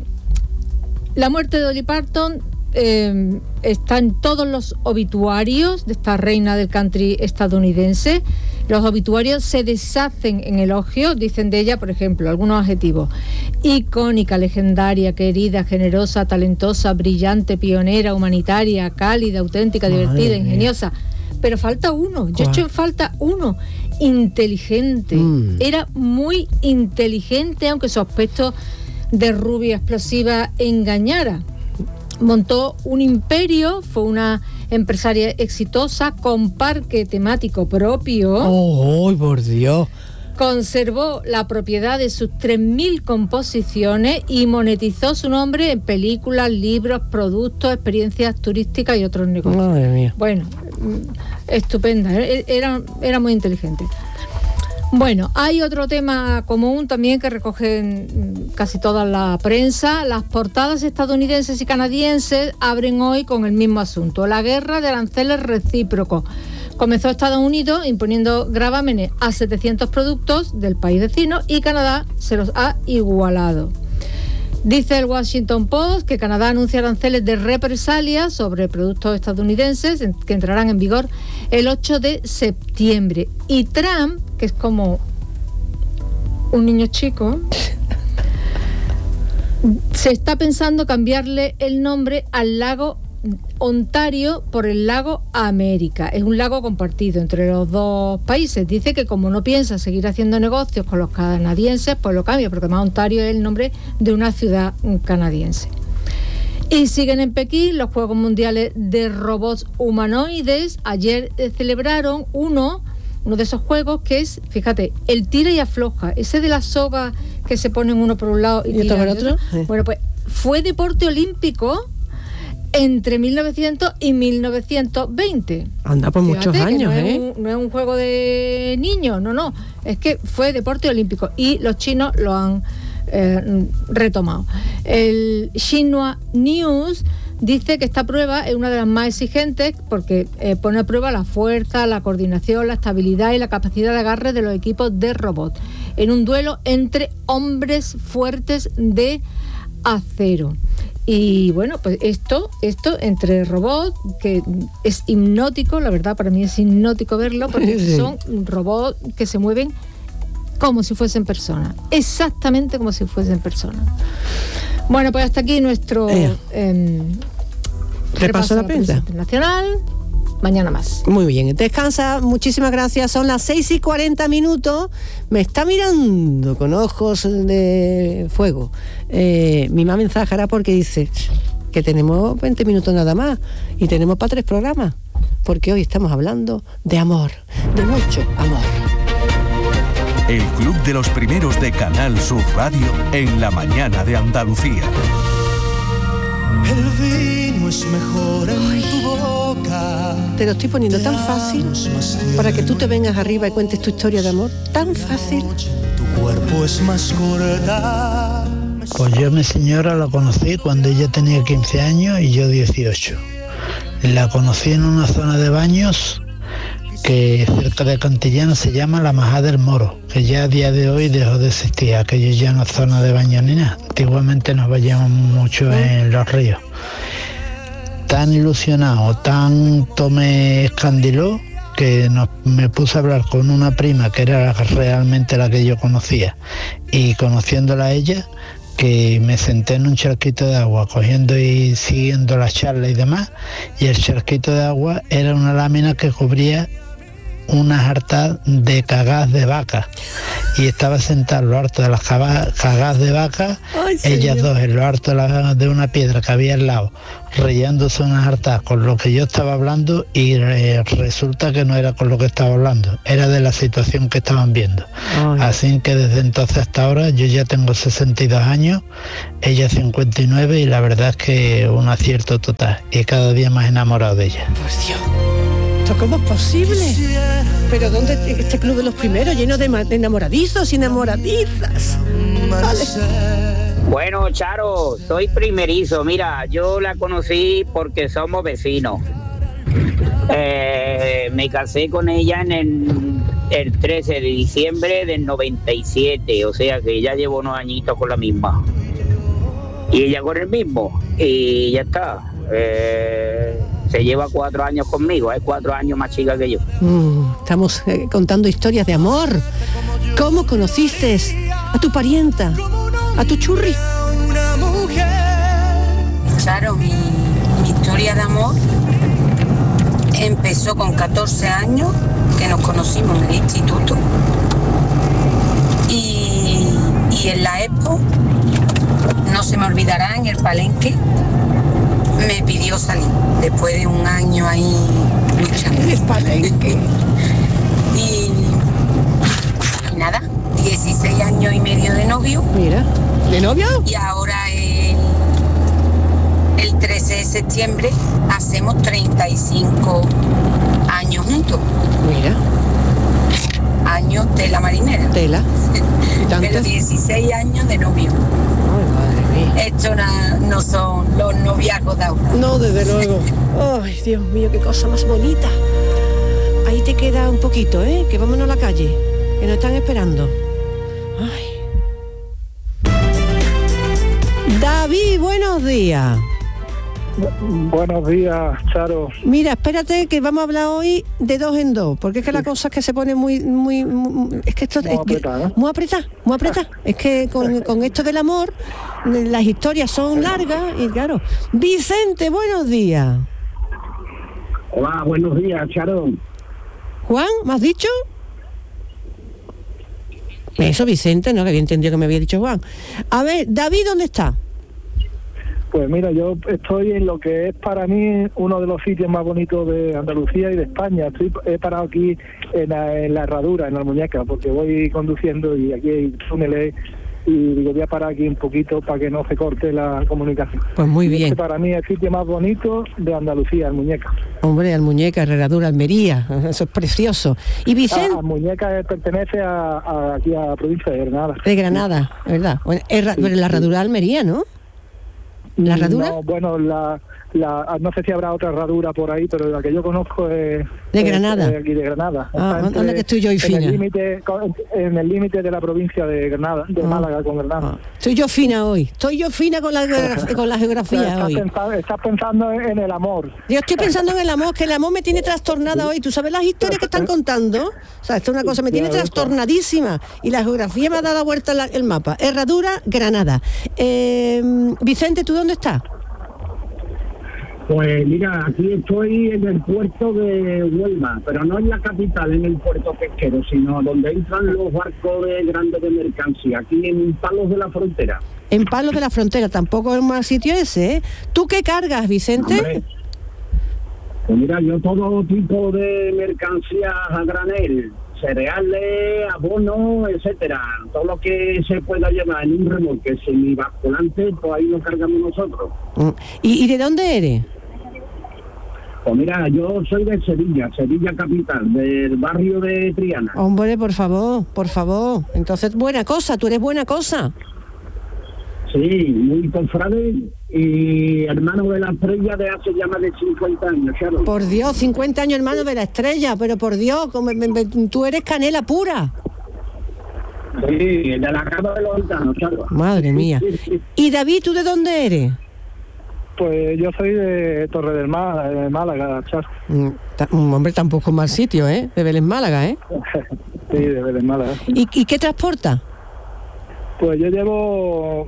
la muerte de Dolly Parton eh, está en todos los obituarios de esta reina del country estadounidense. Los obituarios se deshacen en elogios, dicen de ella, por ejemplo, algunos adjetivos: icónica, legendaria, querida, generosa, talentosa, brillante, pionera, humanitaria, cálida, auténtica, Madre divertida, mía. ingeniosa. Pero falta uno, yo he hecho en falta uno, inteligente. Mm. Era muy inteligente, aunque su aspecto de rubia explosiva engañara. Montó un imperio, fue una empresaria exitosa con parque temático propio. ¡Oh, oh por Dios! Conservó la propiedad de sus tres mil composiciones y monetizó su nombre en películas, libros, productos, experiencias turísticas y otros negocios. Madre mía. Bueno, estupenda, era, era muy inteligente. Bueno, hay otro tema común también que recogen casi toda la prensa. Las portadas estadounidenses y canadienses abren hoy con el mismo asunto: la guerra de aranceles recíprocos. Comenzó Estados Unidos imponiendo gravámenes a setecientos productos del país vecino y Canadá se los ha igualado. Dice el Washington Post que Canadá anuncia aranceles de represalia sobre productos estadounidenses que entrarán en vigor el ocho de septiembre. Y Trump, que es como un niño chico, se está pensando cambiarle el nombre al lago Ontario por el lago América. Es un lago compartido entre los dos países. Dice que como no piensa seguir haciendo negocios con los canadienses, pues lo cambia, porque además Ontario es el nombre de una ciudad canadiense. Y siguen en Pekín los Juegos Mundiales de Robots Humanoides. Ayer eh, celebraron uno, uno de esos juegos que es, fíjate, el tira y afloja, ese de la soga que se ponen uno por un lado y, ¿Y otro por otro. Sí. Bueno, pues fue deporte olímpico entre mil novecientos y mil novecientos veinte. Anda por Fíjate muchos años, no ¿eh? Es un, no es un juego de niños, no, no. Es que fue deporte olímpico y los chinos lo han eh, retomado. El Xinhua News dice que esta prueba es una de las más exigentes porque eh, pone a prueba la fuerza, la coordinación, la estabilidad y la capacidad de agarre de los equipos de robots en un duelo entre hombres fuertes de acero. Y bueno, pues esto, esto entre robots, que es hipnótico, la verdad para mí es hipnótico verlo, porque sí. son robots que se mueven como si fuesen personas, exactamente como si fuesen personas. Bueno, pues hasta aquí nuestro eh, Repaso la prensa internacional. Mañana más. Muy bien, descansa, muchísimas gracias. Son las seis y cuarenta minutos. Me está mirando con ojos de fuego eh, mi mamá mensajera, porque dice que tenemos veinte minutos nada más y tenemos para tres programas, porque hoy estamos hablando de amor, de mucho amor. El Club de los Primeros de Canal Sur Radio en la mañana de Andalucía. El vino es mejor en tu boca. Te lo estoy poniendo tan fácil para que tú te vengas arriba y cuentes tu historia de amor. Tan fácil. Tu cuerpo es más corta. Pues yo a mi señora la conocí cuando ella tenía quince años y yo dieciocho. La conocí en una zona de baños que cerca de Cantillana se llama La Majada del Moro, que ya a día de hoy dejó de existir, aquello ya no es zona de baño ni nada. Antiguamente nos bañábamos mucho en los ríos. Tan ilusionado, tanto me escandiló que nos, me puse a hablar con una prima que era realmente la que yo conocía, y conociéndola a ella, que me senté en un charquito de agua cogiendo y siguiendo las charlas y demás, y el charquito de agua era una lámina que cubría una jarta de cagás de vaca, y estaba sentada en lo alto de las cagás de vaca. Ay, ellas dos en lo alto de, la, de una piedra que había al lado, rellándose unas hartas con lo que yo estaba hablando, y eh, resulta que no era con lo que estaba hablando, era de la situación que estaban viendo. Ay. Así que desde entonces hasta ahora yo ya tengo sesenta y dos años, ella cincuenta y nueve, y la verdad es que un acierto total, y cada día más enamorado de ella. Por Dios, ¿esto cómo es posible? ¿Pero dónde este Club de los Primeros, lleno de, de enamoradizos y enamoradizas? Vale. Bueno, Charo, soy primerizo. Mira, yo la conocí porque somos vecinos. Eh, me casé con ella en el, el trece de diciembre del noventa y siete, o sea que ya llevo unos añitos con la misma. Y ella con el mismo, y ya está. Eh, se lleva cuatro años conmigo, es cuatro años más chica que yo. Mm, estamos eh, contando historias de amor. ¿Cómo conociste a tu parienta, a tu churri? Claro, mi, mi historia de amor empezó con catorce años, que nos conocimos en el instituto, y, y en la Expo, no se me olvidará, en el Palenque me pidió salir después de un año ahí luchando. El Palenque. y, y nada, dieciséis años y medio de novio. Mira, ¿de novio? Y ahora el, el trece de septiembre hacemos treinta y cinco años juntos. Mira. Años tela marinera. Tela. Pero dieciséis años de novio. Esto na, no son los noviazgos de ahora. No, desde luego. Ay, Dios mío, qué cosa más bonita. Ahí te queda un poquito, ¿eh? Que vámonos a la calle, que nos están esperando. Ay. David, buenos días. Buenos días, Charo. Mira, espérate que vamos a hablar hoy de dos en dos, porque es que sí. La cosa es que se pone muy, muy, muy es que esto muy es apretada, que, ¿eh? muy apretada, muy apretada. Es que con, con esto del amor, las historias son largas y claro. Vicente, buenos días. Hola, buenos días, Charo. Juan, ¿me has dicho? Eso, Vicente, no, que había entendido que me había dicho Juan. A ver, David, ¿dónde está? Pues mira, yo estoy en lo que es para mí uno de los sitios más bonitos de Andalucía y de España. Estoy, he parado aquí en la, en la herradura, en la Almuñeca, porque voy conduciendo y aquí hay túneles y digo, voy a parar aquí un poquito para que no se corte la comunicación. Pues muy bien. Este para mí es el sitio más bonito de Andalucía, Almuñeca. Hombre, Almuñeca, herradura, Almería, eso es precioso. Y Vicente... Ah, Almuñeca pertenece a, a, aquí a la provincia de Granada. De Granada, ¿verdad? Bueno, herra, sí, la herradura de Almería, ¿no? ¿La herradura? No, bueno, la, la, no sé si habrá otra herradura por ahí, pero la que yo conozco es... ¿De es, Granada? Es aquí de Granada. Ah, ¿dónde que estoy yo y fina? En el límite, en el límite de la provincia de Granada, de ah. Málaga con Granada. Ah. Estoy yo fina hoy, estoy yo fina con la, con la geografía estás hoy. Pensando, estás pensando en el amor. Yo estoy pensando en el amor, que el amor me tiene trastornada hoy. ¿Tú sabes las historias que están contando? O sea, esto es una cosa, me tiene trastornadísima. Y la geografía me ha dado la vuelta la, el mapa. Herradura, Granada. Eh, Vicente, ¿tú dónde estás? Pues mira, aquí estoy en el puerto de Huelva, pero no en la capital, en el puerto pesquero, sino donde entran los barcos de grandes de mercancía, aquí en Palos de la Frontera. En Palos de la Frontera, tampoco es un mal sitio ese, ¿eh? ¿Tú qué cargas, Vicente? Hombre, pues mira, yo todo tipo de mercancías a granel, cereales, abonos, etcétera, todo lo que se pueda llevar en un remolque semibasculante, pues ahí lo cargamos nosotros. ¿Y, y de dónde eres? Pues mira, yo soy de Sevilla, Sevilla capital, del barrio de Triana. Hombre, por favor, por favor. Entonces, buena cosa, tú eres buena cosa. Sí, muy confrade y hermano de la Estrella de hace ya más de cincuenta años, Sharon. Por Dios, cincuenta años hermano de la Estrella, pero por Dios, como me, me, tú eres canela pura. Sí, de la Cava de los Gitanos, Sharon. Madre mía. ¿Y David, tú de dónde eres? Pues yo soy de Torre del Mar, de Málaga, Char. Mm, ta, hombre, tampoco es mal sitio, ¿eh? De Vélez Málaga, ¿eh? Sí, de Vélez Málaga. Sí. ¿Y, ¿Y qué transporta? Pues yo llevo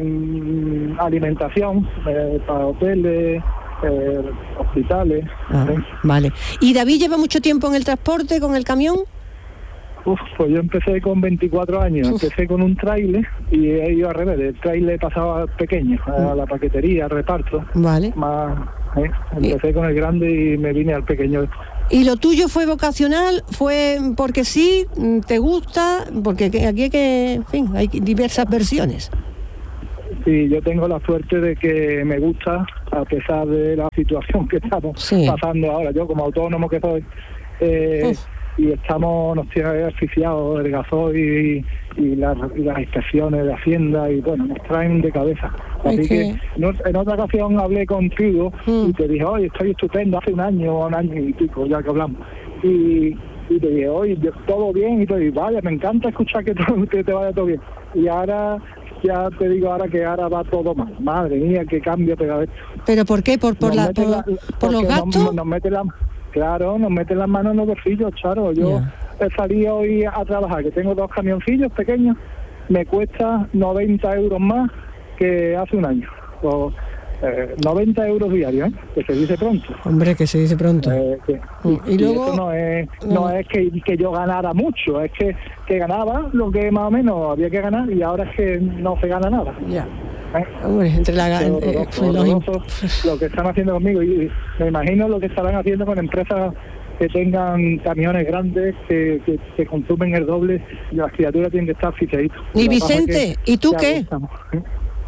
mmm, alimentación eh, para hoteles, eh, hospitales. Ah, ¿eh? Vale. ¿Y David lleva mucho tiempo en el transporte, con el camión? Uf, pues yo empecé con veinticuatro años, Uf. empecé con un tráiler y he ido al revés, el tráiler pasaba pequeño, a la paquetería, al reparto. Vale. Más, ¿eh? Empecé ¿Y? con el grande y me vine al pequeño. ¿Y lo tuyo fue vocacional? ¿Fue porque sí? ¿Te gusta? Porque aquí hay que, en fin, hay diversas versiones. Sí, yo tengo la suerte de que me gusta, a pesar de la situación que estamos sí. pasando ahora. Yo como autónomo que soy, eh, y estamos, nos tiene asfixiados el gasoil y, y, las, y las inspecciones de Hacienda y bueno, nos traen de cabeza. Así okay. que no, en otra ocasión hablé contigo mm. y te dije, oye, estoy estupendo, hace un año, un año y pico ya que hablamos. Y, y te dije, oye, todo bien, y te dije, vaya, me encanta escuchar que, todo, que te vaya todo bien. Y ahora, ya te digo ahora que ahora va todo mal. Madre mía, qué cambio te da esto. ¿Pero por qué? ¿Por, por, la, por, la, por los gastos? Nos, nos mete la, claro, nos mete las manos en los bolsillos, Charo. Yo yeah. he salido hoy a trabajar, que tengo dos camioncillos pequeños, me cuesta noventa euros más que hace un año. O, eh, noventa euros diarios, ¿eh? Que se dice pronto. Hombre, que se dice pronto. Eh, que, y, y luego eso no es no, no es que, que yo ganara mucho, es que, que ganaba lo que más o menos había que ganar y ahora es que no se gana nada. Ya. ¿Eh? Hombre, entre la eh, horroroso, horroroso, lo que están haciendo conmigo y me imagino lo que estarán haciendo con empresas que tengan camiones grandes que, que, que consumen el doble y las criaturas tienen que estar asfixiaditas. Y Vicente, que, ¿y tú qué? Estamos, ¿eh?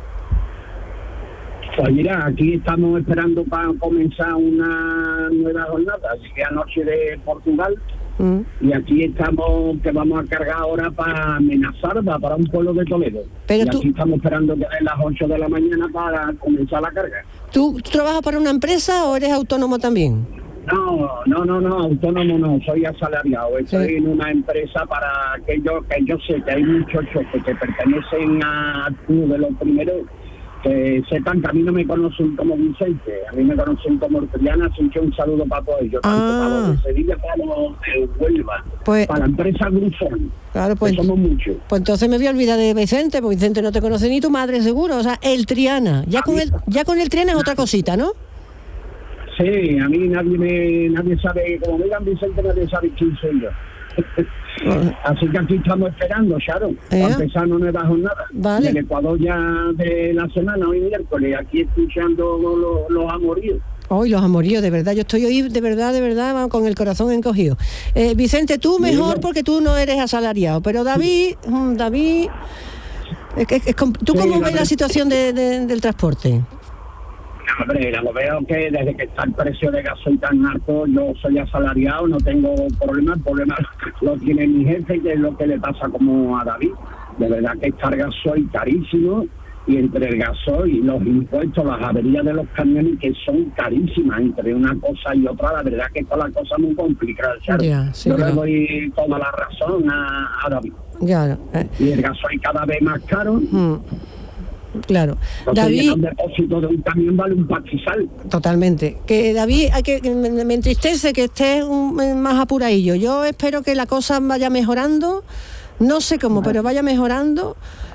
Pues mira, aquí estamos esperando para comenzar una nueva jornada. Llegué anoche de Portugal mm. y aquí estamos, que vamos a cargar ahora para Menazarda, para un pueblo de Toledo. Pero y tú... aquí estamos esperando que den las ocho de la mañana para comenzar la carga. ¿Tú, ¿Tú trabajas para una empresa o eres autónomo también? No, no, no, no, autónomo no, soy asalariado. Estoy sí. en una empresa para que yo, que yo sé que hay muchos choques que pertenecen a uno de los primeros. Que sepan que a mí no me conocen como Vicente, a mí me conocen como Triana, así que un saludo para todos ellos, tanto ah. para los de Sevilla como los de Huelva, pues, para la empresa Grufón, claro, pues, somos muchos. Pues entonces me voy a olvidar de Vicente, porque Vicente no te conoce ni tu madre seguro, o sea, el Triana, ya con el, ya con el Triana es otra cosita, ¿no? Sí, a mí nadie me, nadie sabe, como me digan Vicente, nadie sabe quién soy yo. Así que aquí estamos esperando, Sharon, ¿Eh? para empezar una nueva jornada. Vale. El Ecuador ya de la semana, hoy miércoles, aquí escuchando los, los amoríos. Hoy los amoríos, de verdad, yo estoy hoy de verdad, de verdad, con el corazón encogido. Eh, Vicente, tú mejor porque tú no eres asalariado, pero David, David, es, es, es, ¿tú sí, cómo ves la situación de, de, del transporte? Hombre, lo veo que desde que está el precio de gasoil tan alto, yo soy asalariado, no tengo problema, el problema lo tiene mi jefe, que es lo que le pasa como a David. De verdad que está el gasoil carísimo, y entre el gasoil, los impuestos, las averías de los camiones, que son carísimas, entre una cosa y otra, la verdad que está la cosa muy complicada. Yeah, sí, yo claro. le doy toda la razón a, a David. Claro. Eh. Y el gasoil cada vez más caro. Mm. Claro. Entonces, David, un depósito de un camión vale un pastizal. Totalmente. Que David, hay que, me, me entristece que estés un, más apuradillo. Yo espero que la cosa vaya mejorando, No sé cómo, pero vaya mejorando.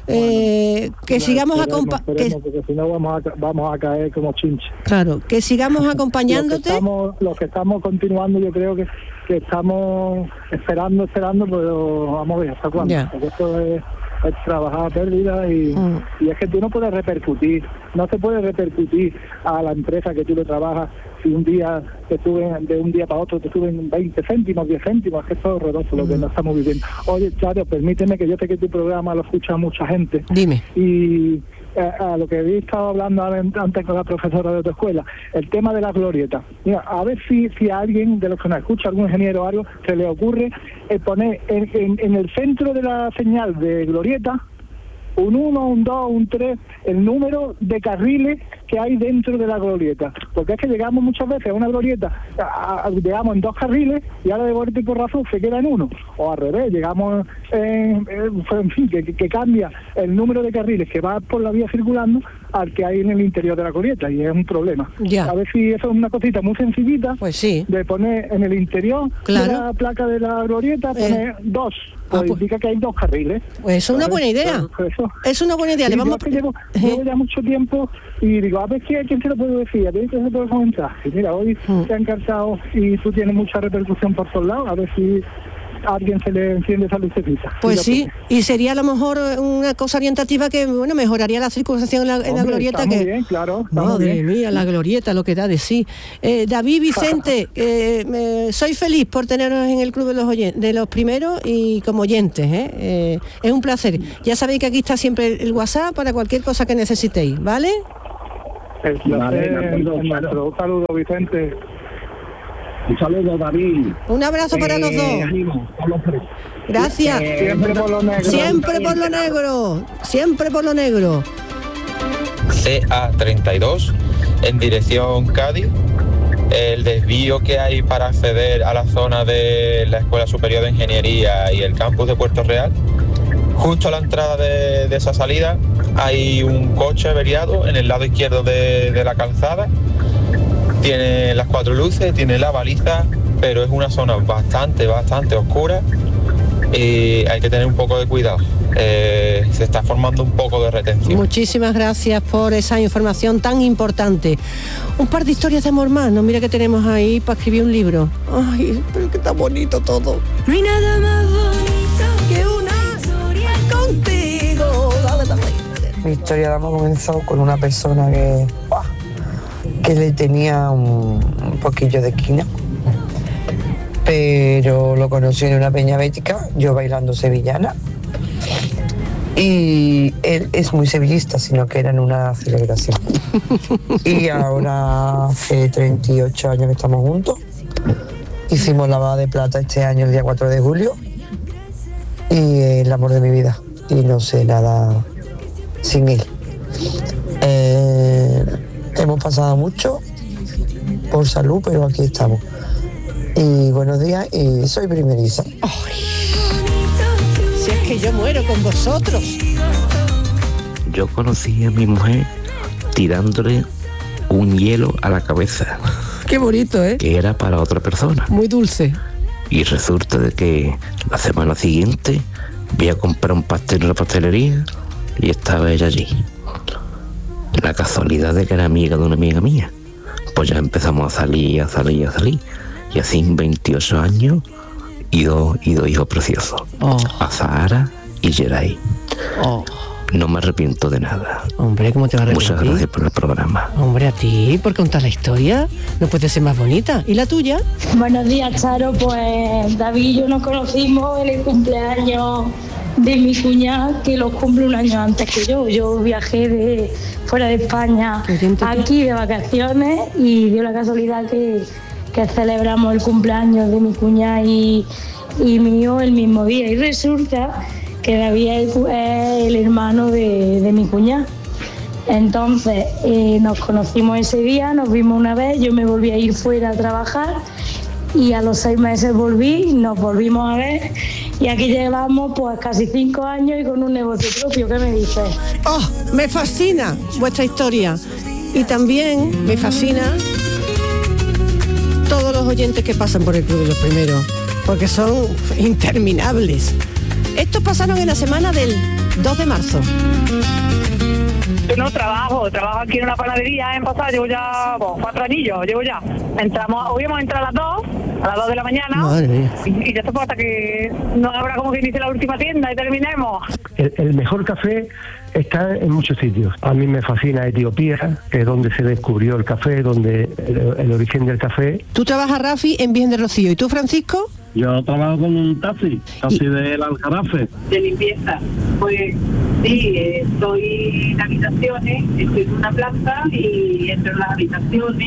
Eh, bueno, que sigamos acompañándote. Porque si no vamos a, vamos a caer como chinches. Claro, que sigamos acompañándote. Los que estamos, los que estamos continuando, yo creo que, que estamos esperando, esperando, pero vamos a ver hasta cuándo. Yeah. Porque esto es, es trabajar a pérdida y, mm. y es que tú no puedes repercutir, no se puede repercutir a la empresa que tú le trabajas. Si un día te suben, de un día para otro te suben veinte céntimos, diez céntimos, es que esto es horroroso lo que no estamos viviendo. Oye, Charo, permíteme, que yo sé que tu programa lo escucha mucha gente. Dime. Y a, a lo que he estado hablando antes con la profesora de tu escuela, el tema de las glorietas. Mira, a ver si, si a alguien de los que nos escucha, algún ingeniero o algo, se le ocurre eh, poner en, en, en el centro de la señal de glorieta un uno, un dos, un tres, el número de carriles que hay dentro de la glorieta, porque es que llegamos muchas veces a una glorieta, a, a, llegamos en dos carriles y ahora de golpe y por razón se queda en uno, o al revés, llegamos en, en, en fin, que, que cambia el número de carriles que va por la vía circulando al que hay en el interior de la glorieta, y es un problema. Ya. A ver si eso es una cosita muy sencillita, pues sí, de poner en el interior, claro, de la placa de la glorieta, poner eh. dos. Pues ah, pues, indica que hay dos carriles. Pues es una buena idea. Pues eso. Es una buena idea. Sí, Le vamos yo, a... llevo, llevo ya mucho tiempo y digo, a ver quién se lo puedo decir, a ver quién se lo puedo comentar. Y mira, hoy mm. se han encargado y tú tienes mucha repercusión por todos lados, a ver si a alguien se le enciende esa lucecita. Pues sí, que... y sería a lo mejor una cosa orientativa que, bueno, mejoraría la circulación en la, Hombre, en la glorieta. Está que... muy bien, claro. Madre bien. mía, la glorieta, lo que da de sí. Eh, David Vicente, eh, me, soy feliz por teneros en el Club de los, oyen- de los Primeros y como oyentes. ¿eh? Eh, es un placer. Ya sabéis que aquí está siempre el WhatsApp para cualquier cosa que necesitéis, ¿vale? El placer, un saludo, Vicente. Un saludo, David. Un abrazo para eh, los dos. Ánimo, Gracias. Eh, siempre por lo negro. Siempre por lo negro. Siempre por lo negro. C A treinta y dos, en dirección Cádiz. El desvío que hay para acceder a la zona de la Escuela Superior de Ingeniería y el campus de Puerto Real, justo a la entrada de, de esa salida hay un coche averiado en el lado izquierdo de, de la calzada. Tiene las cuatro luces, tiene la baliza, pero es una zona bastante, bastante oscura y hay que tener un poco de cuidado. Eh, se está formando un poco de retención. Muchísimas gracias por esa información tan importante. Un par de historias de amor más, ¿no? Mira que tenemos ahí para escribir un libro. Ay, pero que está bonito todo. No hay nada más bonito que una historia contigo. Dale, dale. Mi historia de amor comenzó con una persona que... ¡buah! que le tenía un, un poquillo de esquina, pero lo conocí en una peña bética, yo bailando sevillana, y él es muy sevillista, sino que era en una celebración. Y ahora hace treinta y ocho años que estamos juntos, hicimos la boda de plata este año, el día cuatro de julio, y el amor de mi vida, y no sé nada sin él. Eh, Hemos pasado mucho por salud, pero aquí estamos. Y buenos días, y soy primeriza. Ay, si es que yo muero con vosotros. Yo conocí a mi mujer tirándole un hielo a la cabeza. Qué bonito, ¿eh? Que era para otra persona. Muy dulce. Y resulta de que la semana siguiente voy a comprar un pastel en la pastelería y estaba ella allí. La casualidad de que era amiga de una amiga mía. Pues ya empezamos a salir, a salir, a salir. Y así en veintiocho años y dos, y dos hijos preciosos. Oh. A Zahara y Geray. Oh. No me arrepiento de nada. Hombre, ¿cómo te vas a arrepentir? Muchas gracias por el programa. Hombre, a ti, por contar la historia. No puede ser más bonita. ¿Y la tuya? Buenos días, Charo. Pues David y yo nos conocimos en el cumpleaños de mi cuñada, que lo cumple un año antes que yo. Yo viajé de fuera de España aquí de vacaciones y dio la casualidad que, que celebramos el cumpleaños de mi cuñada y, y mío el mismo día. Y resulta que David es el hermano de, de mi cuñada. Entonces eh, nos conocimos ese día, nos vimos una vez, yo me volví a ir fuera a trabajar y a los seis meses volví, nos volvimos a ver y aquí llevamos pues casi cinco años y con un negocio propio. ¿Qué me dices? ¡Oh! Me fascina vuestra historia y también me fascina todos los oyentes que pasan por el Club de los Primeros, porque son interminables. Estos pasaron en la semana del dos de marzo. Yo no trabajo, trabajo aquí en una panadería en Pasar, llevo ya bueno, cuatro anillos, llevo ya. Entramos, hoy hemos entrado a las dos, a las dos de la mañana. Madre mía. Y, y ya está hasta que no habrá como que inicie la última tienda y terminemos. El, el mejor café está en muchos sitios. A mí me fascina Etiopía, que es donde se descubrió el café, donde el, el origen del café. Tú trabajas, Rafi, en Virgen del Rocío. ¿Y tú, Francisco? Yo trabajo con un taxi, taxi del Aljarafe. De limpieza. Pues sí, estoy en habitaciones, estoy en una planta y entro en las habitaciones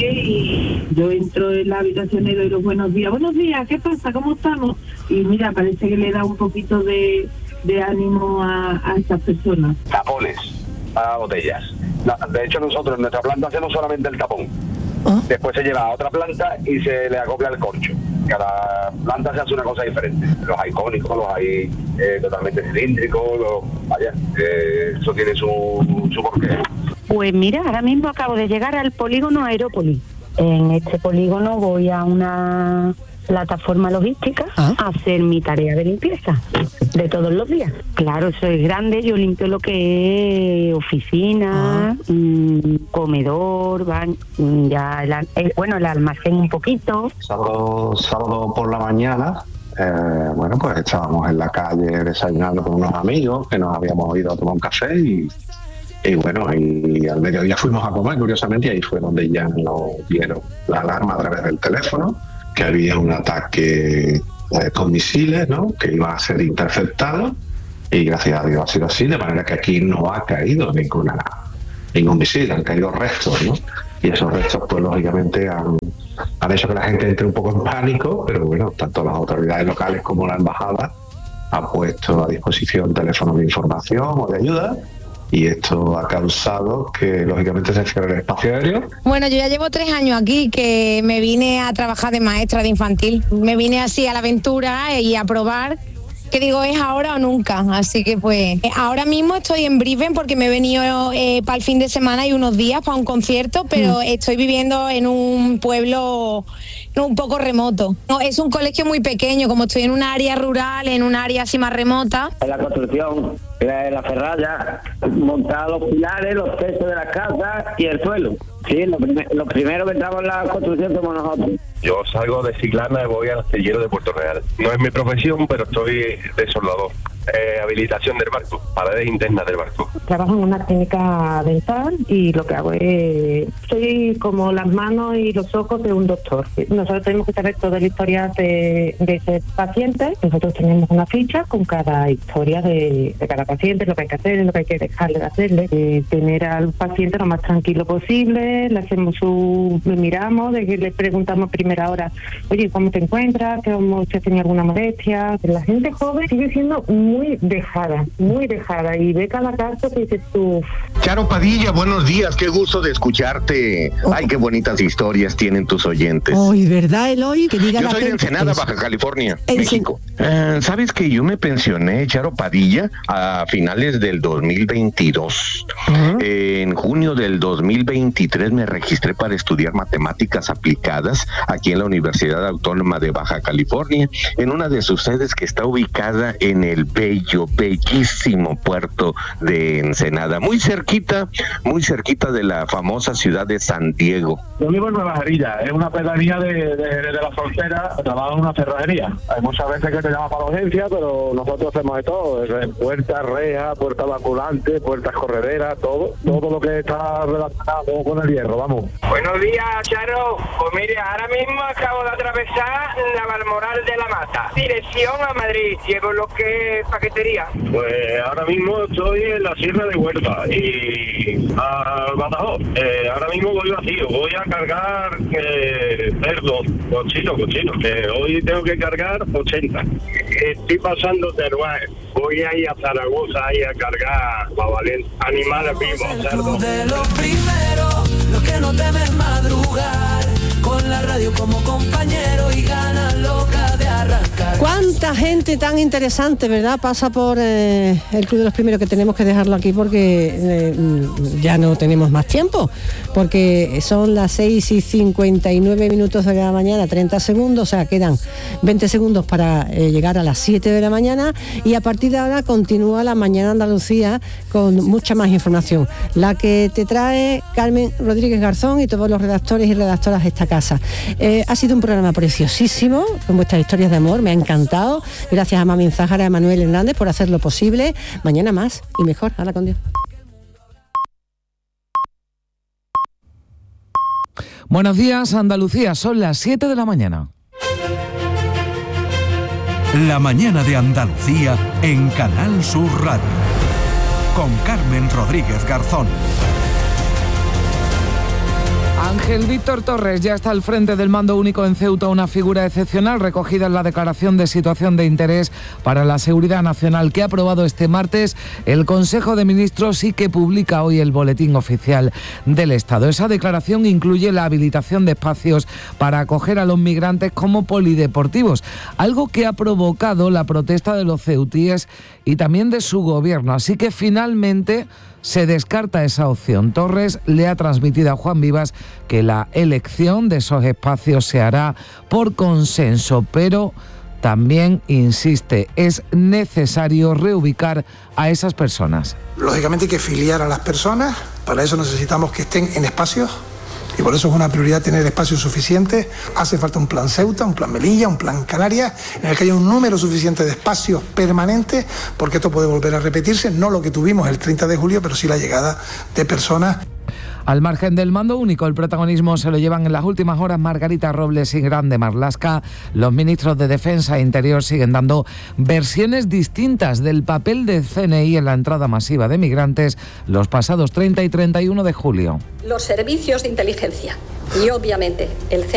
y yo entro en las habitaciones y doy los buenos días. Buenos días, ¿qué pasa? ¿Cómo estamos? Y mira, parece que le da un poquito de, de ánimo a, a estas personas. Tapones a botellas. De hecho, nosotros en nuestra planta hacemos solamente el tapón. ¿Ah? Después se lleva a otra planta y se le acopla el corcho. Cada planta se hace una cosa diferente. Los hay cónicos, los hay eh, totalmente cilíndricos, los, vaya, eh, eso tiene su, su porqué. Pues mira, ahora mismo acabo de llegar al polígono Aerópolis. En este polígono voy a una plataforma logística ¿Ah? a hacer mi tarea de limpieza de todos los días. Claro, eso es grande, yo limpio lo que es oficina, ¿Ah? mmm, comedor, van, ya el, el, bueno, el almacén un poquito. Sábado, sábado por la mañana, eh, bueno, pues estábamos en la calle desayunando con unos amigos que nos habíamos ido a tomar un café y Y bueno, y al mediodía fuimos a comer, curiosamente, y ahí fue donde ya nos dieron la alarma a través del teléfono, que había un ataque eh, con misiles, ¿no?, que iba a ser interceptado, y gracias a Dios ha sido así, de manera que aquí no ha caído ninguna, ningún misil, han caído restos, ¿no? Y esos restos, pues lógicamente, han, han hecho que la gente entre un poco en pánico, pero bueno, tanto las autoridades locales como la embajada han puesto a disposición teléfonos de información o de ayuda, y esto ha causado que lógicamente se cierre el espacio aéreo. Bueno, yo ya llevo tres años aquí, que me vine a trabajar de maestra de infantil. Me vine así a la aventura y a probar, que digo, es ahora o nunca. Así que pues ahora mismo estoy en Brisbane porque me he venido eh, para el fin de semana y unos días para un concierto, pero mm. estoy viviendo en un pueblo un poco remoto. No, es un colegio muy pequeño, como estoy en un área rural, en un área así más remota. En la construcción, la, la ferralla, montar los pilares, los techos de las casas y el suelo. Sí, lo, prim- lo primero que entramos en la construcción somos nosotros. Yo salgo de Ciclana y voy al astillero de Puerto Real. No es mi profesión, pero estoy de soldador. Eh, habilitación del barco, paredes internas del barco. Trabajo en una clínica dental y lo que hago es, soy como las manos y los ojos de un doctor. Nosotros tenemos que saber toda la historia de, de ese paciente. Nosotros tenemos una ficha con cada historia de, de cada paciente, lo que hay que hacer, lo que hay que dejarle de hacerle, de tener al paciente lo más tranquilo posible. Le hacemos su, le miramos, de que le preguntamos a primera hora, oye, ¿cómo te encuentras? ¿Cómo te tenía alguna molestia? La gente joven sigue siendo muy muy dejada, muy dejada, y ve cada caso que dices tú. Charo Padilla, buenos días, qué gusto de escucharte. Oh. Ay, qué bonitas historias tienen tus oyentes. Hoy, ¿verdad, Eloy? Que diga yo la soy de Ensenada, eso. Baja California, En México. Eh, ¿Sabes que yo me pensioné, Charo Padilla, a finales del dos mil veintidós? Uh-huh. Eh, en junio del dos mil veintitrés me registré para estudiar matemáticas aplicadas aquí en la Universidad Autónoma de Baja California, en una de sus sedes que está ubicada en el bello, bellísimo puerto de Ensenada, muy cerquita, muy cerquita de la famosa ciudad de San Diego. Yo vivo en Nueva Jerilla, es una pedanía de, de, de la frontera, trabajo en una cerrajería. Hay muchas veces que te llaman para la urgencia, pero nosotros hacemos de todo, puertas, rejas, puertas vaculantes, puertas correderas, todo, todo lo que está relacionado con el hierro, vamos. Buenos días, Charo. Pues mire, ahora mismo acabo de atravesar la Balmoral de la Mata, dirección a Madrid, llevo lo que es paquetería. Pues ahora mismo estoy en la Sierra de Huelva y al Badajoz. Eh, ahora mismo voy vacío, voy a cargar eh, cerdos, cochinos, cochinos, que hoy tengo que cargar ochenta. Estoy pasando Teruel, voy a ir a Zaragoza ahí a cargar Babalén, animales vivos, cerdos. De lo primero, lo que no temes madrugar, con la radio como compañero y ganas loca de Cuánta gente tan interesante, ¿verdad? Pasa por eh, el Club de los Primeros, que tenemos que dejarlo aquí porque eh, ya no tenemos más tiempo, porque son las seis y cincuenta y nueve minutos de la mañana, treinta segundos, o sea, quedan veinte segundos para eh, llegar a las siete de la mañana, y a partir de ahora continúa la Mañana Andalucía con mucha más información, la que te trae Carmen Rodríguez Garzón y todos los redactores y redactoras de esta casa. Eh, ha sido un programa preciosísimo, con vuestras historias de amor, me ha encantado. Gracias a Mami Zájara y a Manuel Hernández por hacerlo posible. Mañana más y mejor. Hala, con Dios. Buenos días, Andalucía, son las siete de la mañana. La mañana de Andalucía en Canal Sur Radio, con Carmen Rodríguez Garzón. Ángel Víctor Torres ya está al frente del mando único en Ceuta, una figura excepcional recogida en la declaración de situación de interés para la seguridad nacional que ha aprobado este martes el Consejo de Ministros y que publica hoy el Boletín Oficial del Estado. Esa declaración incluye la habilitación de espacios para acoger a los migrantes como polideportivos, algo que ha provocado la protesta de los ceutíes y también de su gobierno. Así que finalmente se descarta esa opción. Torres le ha transmitido a Juan Vivas que la elección de esos espacios se hará por consenso, pero también insiste, es necesario reubicar a esas personas. Lógicamente hay que filiar a las personas, para eso necesitamos que estén en espacios, y por eso es una prioridad tener espacios suficientes. Hace falta un plan Ceuta, un plan Melilla, un plan Canarias, en el que haya un número suficiente de espacios permanentes, porque esto puede volver a repetirse, no lo que tuvimos el treinta de julio, pero sí la llegada de personas. Al margen del mando único, el protagonismo se lo llevan en las últimas horas Margarita Robles y Grande Marlaska. Los ministros de Defensa e Interior siguen dando versiones distintas del papel del C N I en la entrada masiva de migrantes los pasados treinta y treinta y uno de julio. Los servicios de inteligencia y, obviamente, el C